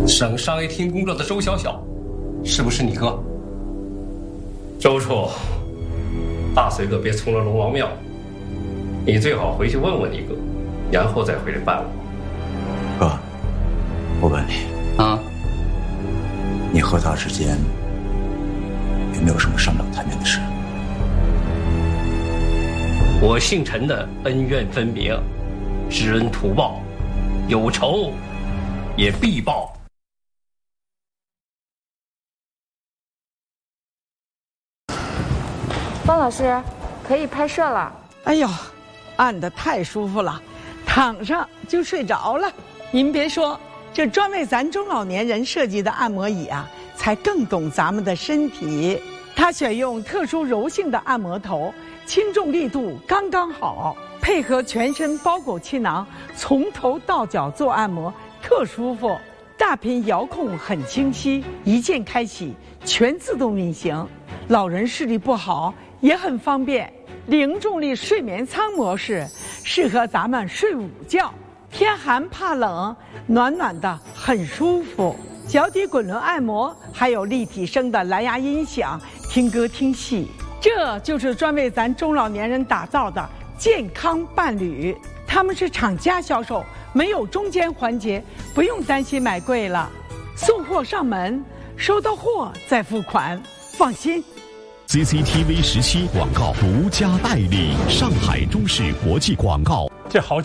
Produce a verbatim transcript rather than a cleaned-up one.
省商业厅工作的周小小，是不是你哥？ 周处，大随哥别冲了龙王庙，你最好回去问问你哥，然后再回来办我。 哥，我问你啊， 你和他之间有没有什么上不了台面的事？ 我姓陈的恩怨分明，知恩图报，有仇也必报。 方老师，可以拍摄了。 哎呦，按得太舒服了，躺上就睡着了。您别说，这专为咱中老年人设计的按摩椅啊，才更懂咱们的身体。它选用特殊柔性的按摩头，轻重力度刚刚好，配合全身包裹气囊，从头到脚做按摩，特舒服。大屏遥控很清晰，一键开启，全自动运行。老人视力不好也很方便。零重力睡眠舱模式适合咱们睡午觉，天寒怕冷，暖暖的很舒服。脚底滚轮按摩，还有立体声的蓝牙音响，听歌听戏。这就是专为咱中老年人打造的健康伴侣。他们是厂家销售，没有中间环节，不用担心买贵了。送货上门，收到货再付款，放心。 C C T V 十七广告独家代理，上海中视国际广告。 这好。